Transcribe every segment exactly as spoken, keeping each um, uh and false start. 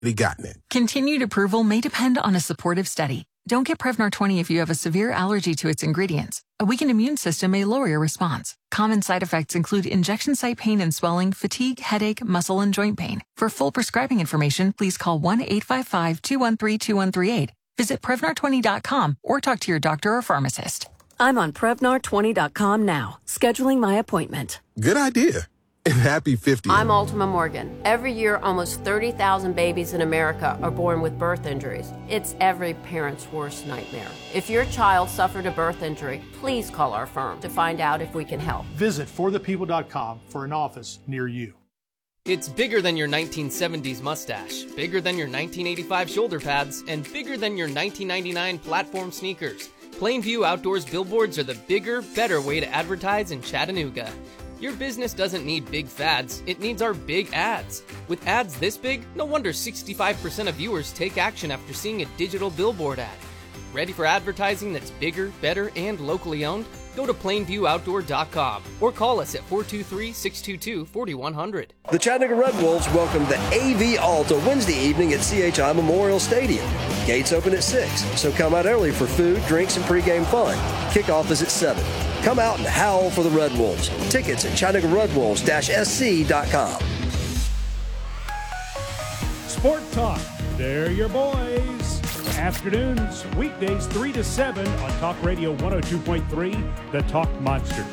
gotten it. Continued approval may depend on a supportive study. Don't get Prevnar twenty if you have a severe allergy to its ingredients. A weakened immune system may lower your response. Common side effects include injection site pain and swelling, fatigue, headache, muscle, and joint pain. For full prescribing information, please call one eight five five, two one three, two one three eight. Visit Prevnar twenty dot com or talk to your doctor or pharmacist. I'm on Prevnar twenty dot com now, scheduling my appointment. Good idea. And happy fiftieth. I'm Ultima Morgan. Every year, almost thirty thousand babies in America are born with birth injuries. It's every parent's worst nightmare. If your child suffered a birth injury, please call our firm to find out if we can help. Visit for the people dot com for an office near you. It's bigger than your nineteen seventies mustache, bigger than your nineteen eighty-five shoulder pads, and bigger than your nineteen ninety-nine platform sneakers. Plainview Outdoors billboards are the bigger, better way to advertise in Chattanooga. Your business doesn't need big fads, it needs our big ads. With ads this big, no wonder sixty-five percent of viewers take action after seeing a digital billboard ad. Ready for advertising that's bigger, better, and locally owned? Go to plainview outdoor dot com or call us at four two three, six two two, four one zero zero. The Chattanooga Red Wolves welcome the A V Alta Wednesday evening at C H I Memorial Stadium. Gates open at six, so come out early for food, drinks, and pregame fun. Kickoff is at seven. Come out and howl for the Red Wolves. Tickets at Chattanooga Red Wolves S C dot com. Sport Talk, they're your boys. Afternoons, weekdays three to seven on Talk Radio one oh two point three, The Talk Monster.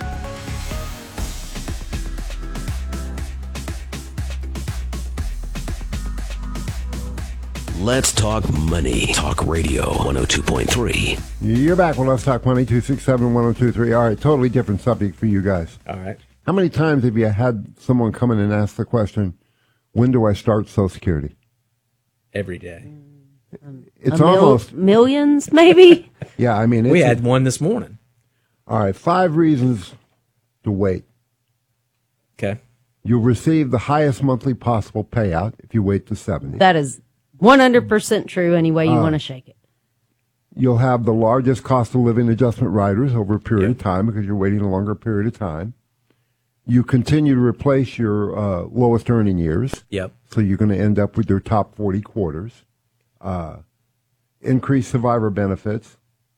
Let's talk money. Talk Radio one oh two point three. You're back with Let's Talk Money, two six seven, one oh two three. All right, totally different subject for you guys. All right. How many times have you had someone come in and ask the question, when do I start Social Security? Every day. It's A mil- almost... Millions, maybe? Yeah, I mean... It's we had a, one this morning. All right, five reasons to wait. Okay. You'll receive the highest monthly possible payout if you wait to seventy. That is one hundred percent true any way you Uh, want to shake it. You'll have the largest cost of living adjustment riders over a period yep. of time because you're waiting a longer period of time. You continue to replace your uh, lowest earning years. Yep. So you're going to end up with your top forty quarters. Uh, increased survivor benefits.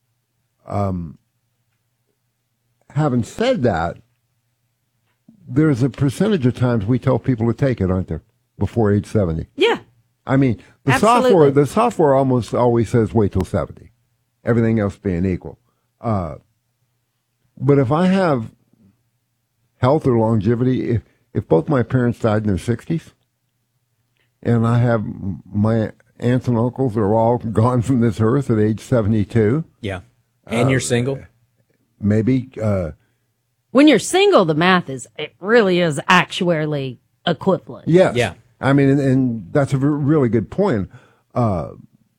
Um, having said that, there's a percentage of times we tell people to take it, aren't there, before age seventy? Yeah. I mean, the Absolutely. software the software almost always says wait till seventy, everything else being equal. Uh, but if I have health or longevity, if, if both my parents died in their sixties, and I have my aunts and uncles are all gone from this earth at age seventy-two. Yeah. And uh, you're single? Maybe. Uh, when you're single, the math is, it really is actuarially equivalent. Yes. Yeah. I mean, and, and that's a really good point. Uh,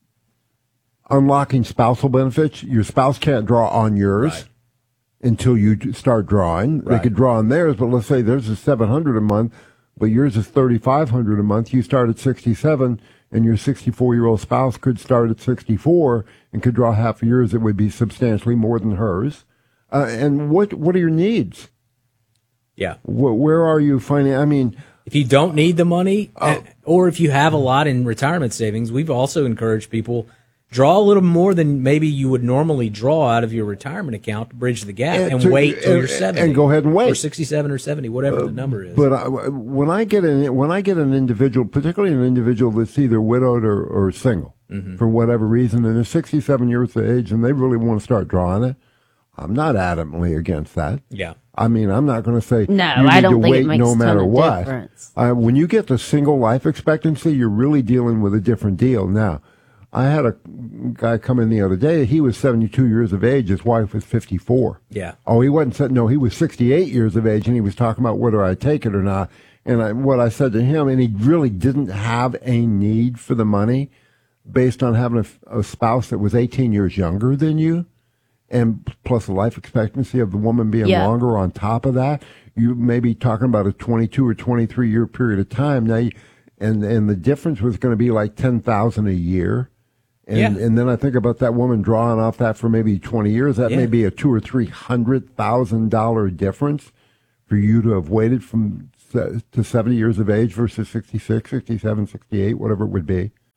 unlocking spousal benefits, your spouse can't draw on yours right. until you start drawing. Right. They could draw on theirs, but let's say theirs is seven hundred dollars a month, but yours is thirty-five hundred dollars a month. You start at sixty-seven, and your sixty-four-year-old spouse could start at sixty-four and could draw half of yours. It would be substantially more than hers. Uh, and what what are your needs? Yeah. Wh- where are you finding? I mean, if you don't need the money, oh. or if you have a lot in retirement savings, we've also encouraged people draw a little more than maybe you would normally draw out of your retirement account to bridge the gap, and, and to, wait till and, you're seventy, and go ahead and wait, or sixty-seven or seventy, whatever uh, the number is. But I, when I get an when I get an individual, particularly an individual that's either widowed or, or single mm-hmm. for whatever reason, and they're sixty-seven years of age, and they really want to start drawing it, I'm not adamantly against that. Yeah. I mean, I'm not going to say no, you need I don't to think wait it makes no a matter ton of what. Difference. Uh, when you get to single life expectancy, you're really dealing with a different deal. Now, I had a guy come in the other day. He was seventy-two years of age. His wife was fifty-four. Yeah. Oh, he wasn't. No, he was sixty-eight years of age, and he was talking about whether I take it or not. And I, what I said to him, and he really didn't have a need for the money, based on having a, a spouse that was eighteen years younger than you. And plus the life expectancy of the woman being yeah. longer on top of that, you may be talking about a twenty-two or twenty-three year period of time. Now, you, and and the difference was going to be like ten thousand a year. And yeah. and then I think about that woman drawing off that for maybe twenty years. That yeah. may be a two or three hundred thousand dollar difference for you to have waited from to seventy years of age versus sixty-six, sixty-seven, sixty-eight, whatever it would be.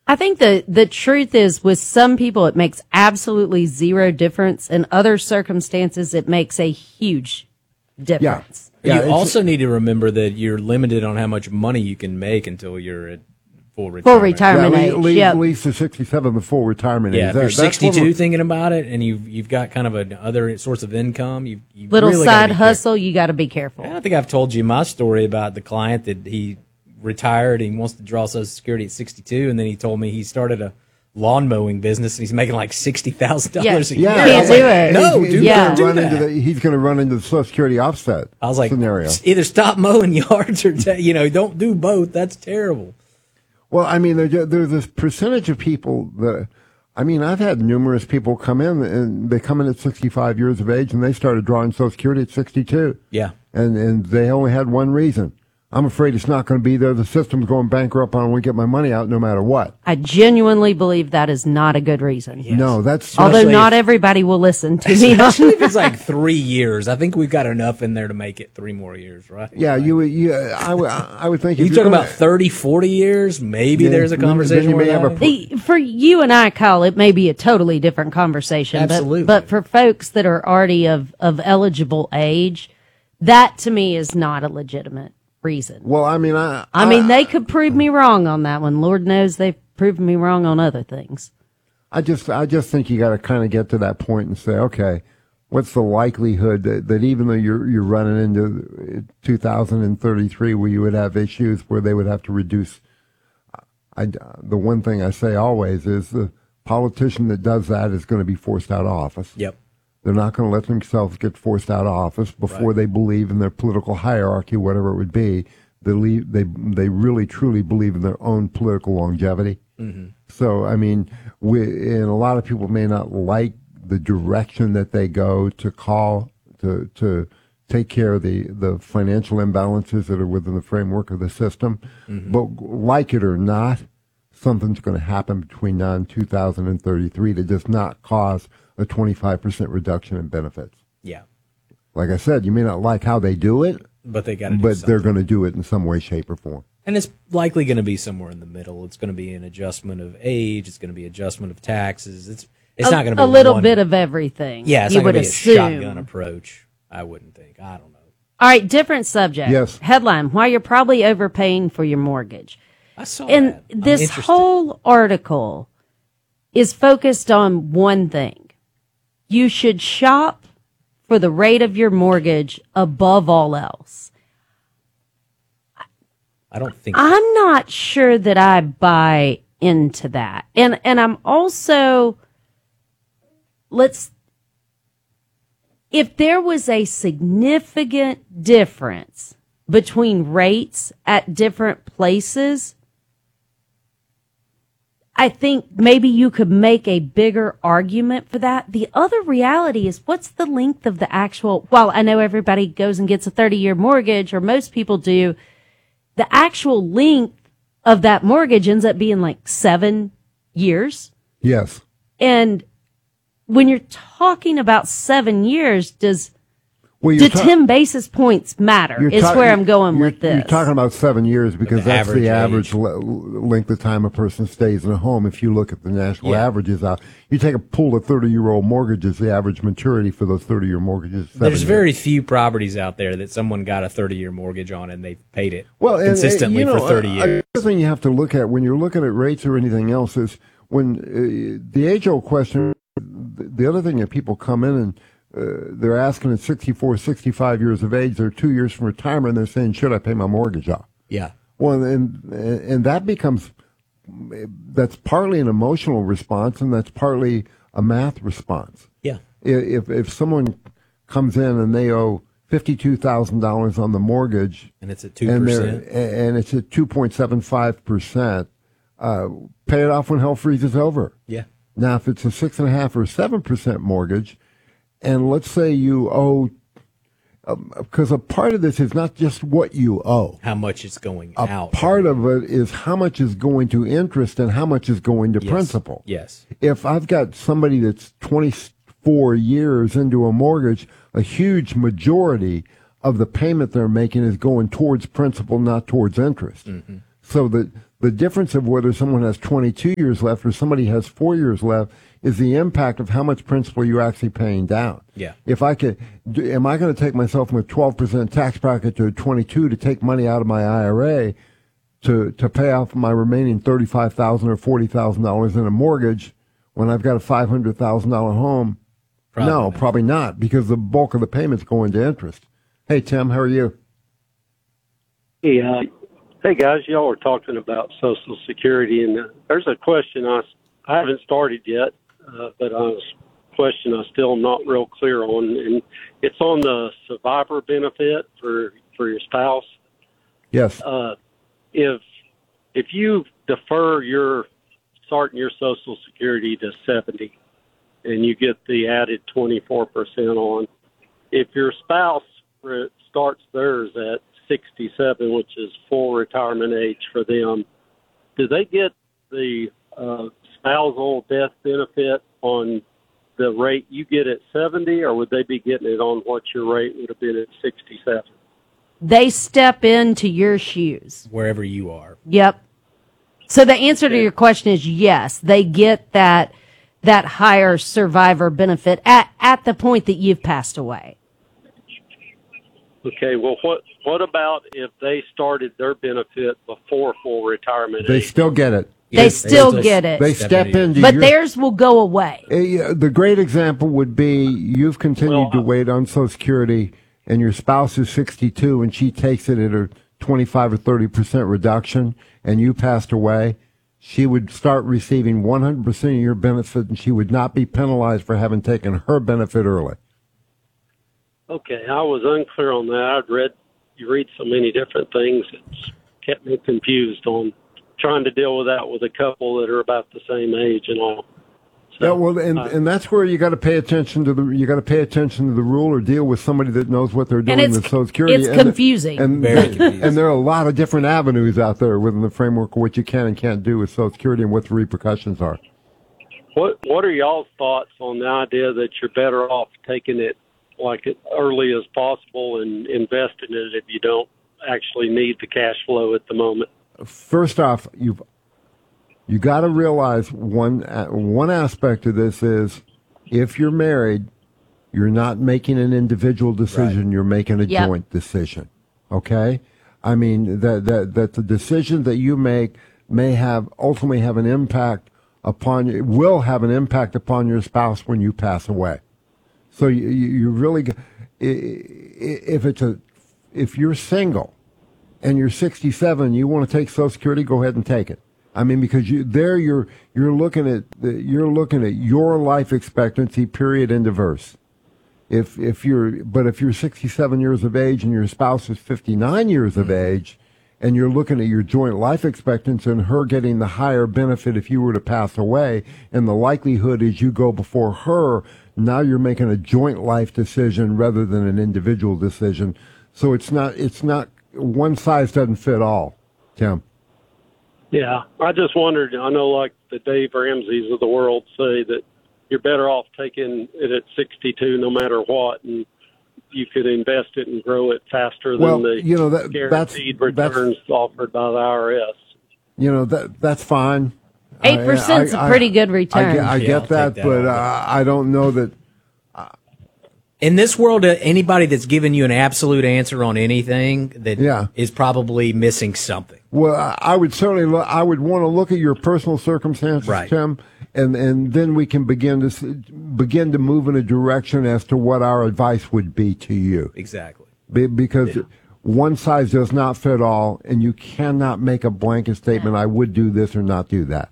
I think the, the truth is with some people it makes absolutely zero difference. In other circumstances it makes a huge difference. Yeah. You also need to remember that you're limited on how much money you can make until you're at full retirement. Full retirement yeah, age. At least, yep. at least to sixty-seven, the full retirement yeah, age. if you're that, sixty-two thinking about it and you've, you've got kind of an other source of income, you, you little really side hustle, you got to be careful. I don't think I've told you my story about the client that he retired and he wants to draw Social Security at sixty-two, and then he told me he started a lawn mowing business and he's making like sixty thousand dollars a year. Yeah, can't do it. No, he's, dude, he's yeah. gonna do run that. into the, he's going to run into the Social Security offset. I was like, scenario. Either stop mowing yards or t- you know, don't do both. That's terrible. Well, I mean, there's, there's this percentage of people that, I mean, I've had numerous people come in and they come in at sixty-five years of age and they started drawing Social Security at sixty-two. Yeah. And, and they only had one reason. I'm afraid it's not going to be there. The system's going bankrupt. I don't want to get my money out no matter what. I genuinely believe that is not a good reason. Yes. No, that's although especially not if, everybody will listen to me. Especially if it's like three years. I think we've got enough in there to make it three more years, right? Yeah, right. you, you, I would, I would think. You if talking gonna, about thirty, forty years? Maybe yeah, there's a conversation you may have a, the, for you and I, Kyle, it may be a totally different conversation. Absolutely. But, but for folks that are already of, of eligible age, that to me is not a legitimate reason. Well, I mean, I, I, I mean, they could prove me wrong on that one. Lord knows they've proven me wrong on other things. I just, I just think you got to kind of get to that point and say, okay, what's the likelihood that, that even though you're you're running into two thousand thirty-three where you would have issues where they would have to reduce? I, the one thing I say always is the politician that does that is going to be forced out of office. Yep. They're not going to let themselves get forced out of office before right. they believe in their political hierarchy, whatever it would be. They leave, they they really truly believe in their own political longevity. Mm-hmm. So, I mean, we and a lot of people may not like the direction that they go to call to to take care of the, the financial imbalances that are within the framework of the system. Mm-hmm. But like it or not, something's going to happen between now and two thousand thirty-three that does not cause a twenty-five percent reduction in benefits. Yeah. Like I said, you may not like how they do it, but they got to. But they're going to do it in some way, shape, or form. And it's likely going to be somewhere in the middle. It's going to be an adjustment of age. It's going to be adjustment of taxes. It's it's a, not going to be a little one, bit of everything. Yeah, it's you not would going to be assume. a shotgun approach. I wouldn't think. I don't know. All right, different subject. Yes. Headline: Why you're probably overpaying for your mortgage. I saw and that. I'm this interested. whole article is focused on one thing. You should shop for the rate of your mortgage above all else. I don't think I'm not sure that I buy into that. And and I'm also let's if there was a significant difference between rates at different places, I think maybe you could make a bigger argument for that. The other reality is, what's the length of the actual, while I know everybody goes and gets a thirty-year mortgage, or most people do, the actual length of that mortgage ends up being like seven years. Yes. And when you're talking about seven years, does well, do ta- ten basis points matter? Is ta- where I'm going you're, with this. You're talking about seven years because the that's average the average age. le- length of time a person stays in a home. If you look at the national Yeah. averages out, you take a pool of thirty-year-old mortgages, the average maturity for those thirty-year mortgages is seven There's years. very few properties out there that someone got a thirty-year mortgage on and they've paid it well, and, consistently and, you know, for thirty uh, years. The other thing you have to look at when you're looking at rates or anything else is when uh, the age-old question, the other thing that people come in and uh, they're asking at sixty-four, sixty-five years of age, they're two years from retirement, and they're saying, should I pay my mortgage off? Yeah. Well, and and that becomes, that's partly an emotional response, and that's partly a math response. Yeah. If if someone comes in and they owe fifty-two thousand dollars on the mortgage, And it's at two and, percent. they're- and it's at two point seven five percent, uh, pay it off when hell freezes over. Yeah. Now, if it's a six and a half or seven percent mortgage, and let's say you owe, because um, a part of this is not just what you owe. How much is going A out. part of it is how much is going to interest and how much is going to Yes. principal. Yes. If I've got somebody that's twenty-four years into a mortgage, a huge majority of the payment they're making is going towards principal, not towards interest. Mm-hmm. So that The difference of whether someone has twenty-two years left or somebody has four years left is the impact of how much principal you're actually paying down. Yeah. If I could, do- am I going to take myself from a twelve percent tax bracket to a twenty-two to take money out of my I R A to, to pay off my remaining thirty-five thousand dollars or forty thousand dollars in a mortgage when I've got a five hundred thousand dollars home? Probably no, not. probably not, because the bulk of the payments go into interest. Hey, Tim, how are you? Hey, uh, hey guys, y'all were talking about Social Security, and uh, there's a question I, I haven't started yet, uh, but I was a question I still am not real clear on, and it's on the survivor benefit for for your spouse. Yes. Uh, if if you defer your starting your Social Security to seventy, and you get the added twenty-four percent on, if your spouse re- starts theirs at sixty-seven, which is full retirement age for them, do they get the uh, spousal death benefit on the rate you get at seventy, or would they be getting it on what your rate would have been at sixty-seven? They step into your shoes. Wherever you are. Yep. So the answer to your question is yes, they get that that higher survivor benefit at, at the point that you've passed away. Okay, well, what what about if they started their benefit before full retirement They age? still get it. They still get it. They step into But your, theirs will go away. Uh, the great example would be you've continued to wait on Social Security, and your spouse is sixty-two, and she takes it at a twenty-five or thirty percent reduction, and you passed away. She would start receiving one hundred percent of your benefit, and she would not be penalized for having taken her benefit early. Okay, I was unclear on that. I'd read you read so many different things, it's kept me confused on trying to deal with that with a couple that are about the same age and all. Yeah, well, and, uh, and that's where you got to pay attention to the you got to pay attention to the rule or deal with somebody that knows what they're doing And it's- with Social Security. it's And- confusing. and, Very confusing. And there are a lot of different avenues out there within the framework of what you can and can't do with Social Security and what the repercussions are. What What are y'all's thoughts on the idea that you're better off taking it like as early as possible and investing in it if you don't actually need the cash flow at the moment? First off, you've you got to realize one uh, one aspect of this is if you're married, you're not making an individual decision. You're making a Yep. joint decision. Okay, I mean that that that the decision that you make may have ultimately have an impact upon it will have an impact upon your spouse when you pass away. So you you, you really g- i- i- if it's a if you're single and you're sixty-seven, you want to take Social Security, go ahead and take it. I mean, because you there you're you're looking at the, you're looking at your life expectancy period in diverse. If if you're but if you're sixty-seven years of age and your spouse is fifty-nine years of age, and you're looking at your joint life expectancy and her getting the higher benefit if you were to pass away, and the likelihood is you go before her, now you're making a joint life decision rather than an individual decision. So it's not it's not one size doesn't fit all, Tim. Yeah, I just wondered, I know like the Dave Ramseys of the world say that you're better off taking it at sixty-two no matter what, and you could invest it and grow it faster than Well, the you know, that- guaranteed that's- that's- returns offered by the I R S. You know that that's fine. eight percent is a pretty good I, return. get, I Yeah, get I'll take that, that but all uh, I don't know that. In this world, uh, anybody that's giving you an absolute answer on anything that Yeah. is probably missing something. Well, I- I would certainly. Lo- I would want to look at your personal circumstances, Right. Tim, and and then we can begin to s- begin to move in a direction as to what our advice would be to you. Exactly. Be, because one size does not fit all, and you cannot make a blanket statement. I would do this or not do that.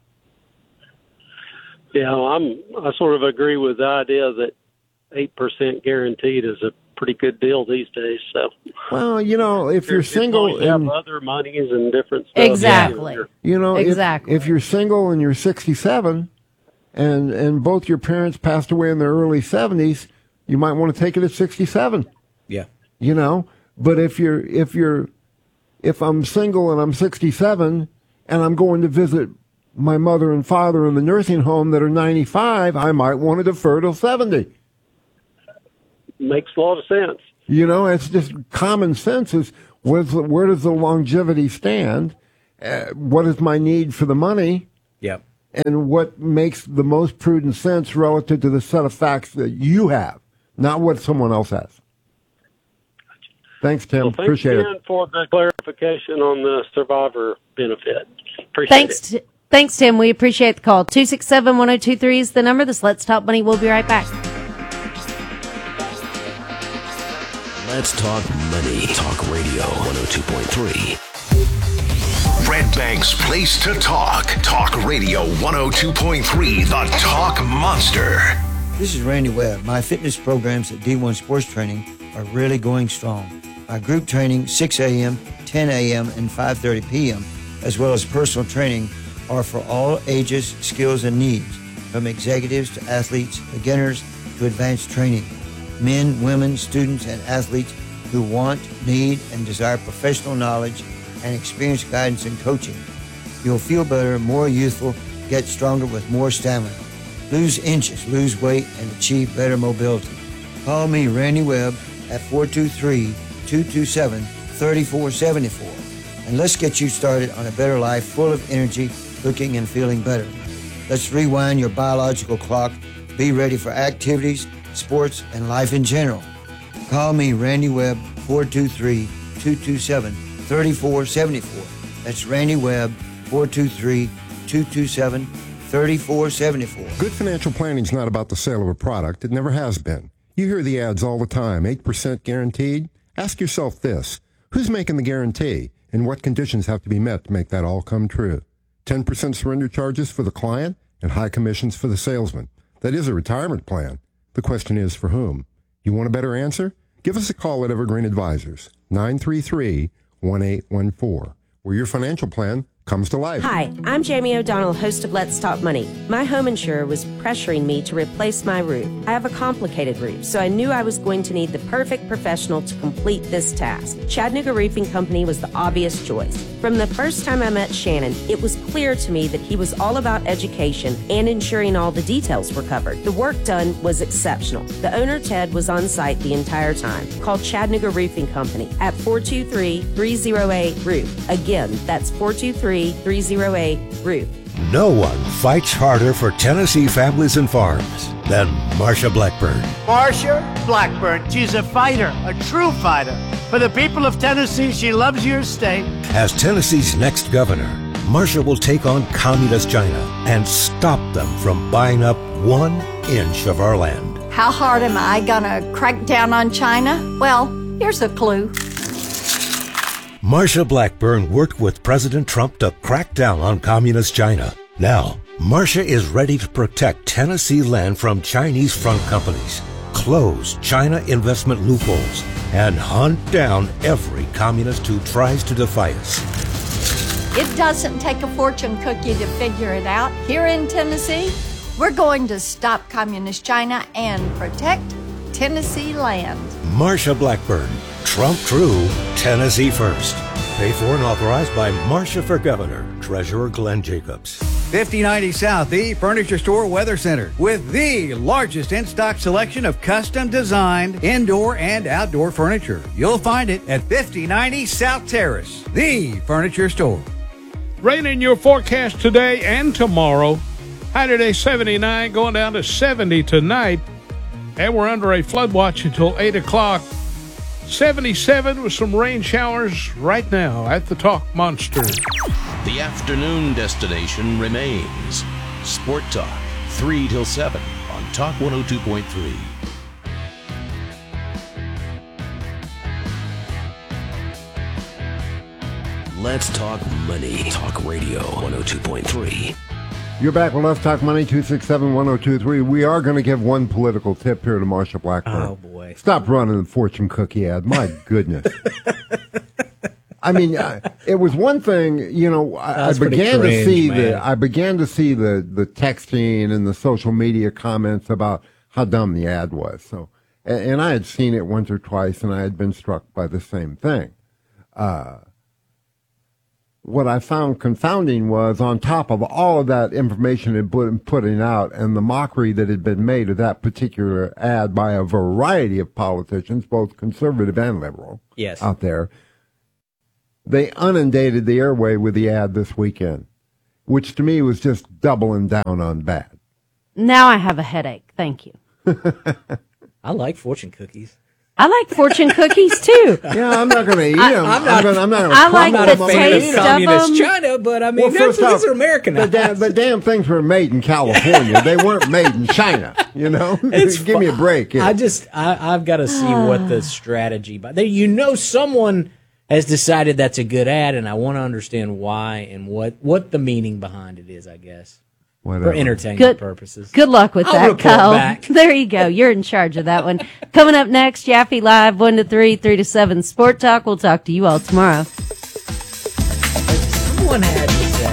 Yeah, I'm. I sort of agree with the idea that eight percent guaranteed is a pretty good deal these days. So, Well, you know, if you're As single, long as you have and, other monies and different stuff. Exactly. you're- you know, if- Exactly. if you're single and you're sixty-seven, and and both your parents passed away in their early seventies, you might want to take it at sixty-seven. Yeah. You know, but if you're if you're if I'm single and I'm sixty-seven and I'm going to visit my mother and father in the nursing home that are ninety-five, I might want to defer till seventy. Makes a lot of sense. You know, it's just common sense is where's the, where does the longevity stand, uh, what is my need for the money? Yep. And what makes the most prudent sense relative to the set of facts that you have, not what someone else has. Thanks, Tim. Well, thanks Appreciate again it. for the clarification on the survivor benefit. Appreciate Thanks, it. t- thanks, Tim. We appreciate the call. two six seven, one oh two three is the number. This Let's Talk Money. We'll be right back. Let's Talk Money. Talk Radio one oh two point three. Red Bank's place to talk. Talk Radio one oh two point three, the Talk Monster. This is Randy Webb. My fitness programs at D one Sports Training are really going strong. My group training, six a.m., ten a.m., and five thirty p.m., as well as personal training, are for all ages, skills, and needs, from executives to athletes, beginners to advanced training. Men, women, students, and athletes who want, need, and desire professional knowledge and experienced guidance and coaching. You'll feel better, more youthful, get stronger with more stamina. Lose inches, lose weight, and achieve better mobility. Call me, Randy Webb, at four two three, two two seven, three four seven four. And let's get you started on a better life full of energy, looking and feeling better. Let's rewind your biological clock. Be ready for activities, sports, and life in general. Call me, Randy Webb, four two three, two two seven, three four seven four. That's Randy Webb, four two three, two two seven, three four seven four. Good financial planning is not about the sale of a product. It never has been. You hear the ads all the time, eight percent guaranteed. Ask yourself this, who's making the guarantee and what conditions have to be met to make that all come true? ten percent surrender charges for the client and high commissions for the salesman. That is a retirement plan. The question is for whom? You want a better answer? Give us a call at Evergreen Advisors, nine three three, one eight one four, where your financial plan comes to life. Hi, I'm Jamie O'Donnell, host of Let's Talk Money. My home insurer was pressuring me to replace my roof. I have a complicated roof, so I knew I was going to need the perfect professional to complete this task. Chattanooga Roofing Company was the obvious choice. From the first time I met Shannon, it was clear to me that he was all about education and ensuring all the details were covered. The work done was exceptional. The owner, Ted, was on site the entire time. Call Chattanooga Roofing Company at four two three, three oh eight, roof. Again, that's four two three, three oh eight, roof. No one fights harder for Tennessee families and farms than Marsha Blackburn. Marsha Blackburn, she's a fighter, a true fighter. For the people of Tennessee, she loves your state. As Tennessee's next governor, Marsha will take on communist China and stop them from buying up one inch of our land. How hard am I gonna crack down on China? Well, here's a clue. Marsha Blackburn worked with President Trump to crack down on communist China. Now, Marsha is ready to protect Tennessee land from Chinese front companies, close China investment loopholes, and hunt down every communist who tries to defy us. It doesn't take a fortune cookie to figure it out. Here in Tennessee, we're going to stop communist China and protect Tennessee land. Marsha Blackburn, Trump True, Tennessee First. Paid for and authorized by Marsha for Governor, Treasurer Glenn Jacobs. fifty ninety South, the Furniture Store Weather Center, with the largest in-stock selection of custom-designed indoor and outdoor furniture. You'll find it at fifty ninety South Terrace, the Furniture Store. Rain in your forecast today and tomorrow. High today seventy-nine, going down to seventy tonight. And we're under a flood watch until eight o'clock. seventy-seven with some rain showers right now at the Talk Monster. The afternoon destination remains Sport Talk, three till seven on Talk one oh two point three. Let's Talk Money. Talk Radio one oh two point three. You're back with Let's Talk Money, two six seven, one oh two three. We are going to give one political tip here to Marsha Blackburn. Oh, boy. Stop running the fortune cookie ad. My goodness. I mean, uh, it was one thing, you know, I, I began cringe, to see man. the I began to see the, the texting and the social media comments about how dumb the ad was. So, and, and I had seen it once or twice, and I had been struck by the same thing. Uh, What I found confounding was, on top of all of that information it had been putting out and the mockery that had been made of that particular ad by a variety of politicians, both conservative and liberal, yes. out there, They inundated the airway with the ad this weekend, which to me was just doubling down on bad. Now I have a headache. Thank you. I like fortune cookies. I like fortune cookies too. Yeah, I'm not going to eat I- them. I'm not- I'm not I like I'm not the a fan taste of of communist them. China, but I mean, Well, that's, first these off, are Americanized. The damn, the damn things were made in California. They weren't made in China. You know, It's give me a fu- break. Here. I just, I, I've got to see what the strategy. But there, you know, someone has decided that's a good ad, and I want to understand why and what what the meaning behind it is. I guess Whatever. for entertainment Good, purposes. good luck with I'll that, report Kyle. back. There you go. You're in charge of that one. Coming up next, Jaffe Live, one to three, three to seven, Sport Talk. We'll talk to you all tomorrow. Someone had